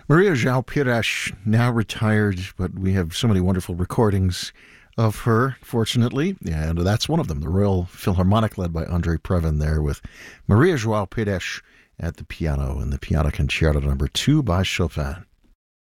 Maria João Pires, now retired, but we have so many wonderful recordings of her, fortunately, and that's one of them, the Royal Philharmonic, led by Andre Previn there with Maria João Pires at the piano, and the Piano Concerto number 2 by Chopin.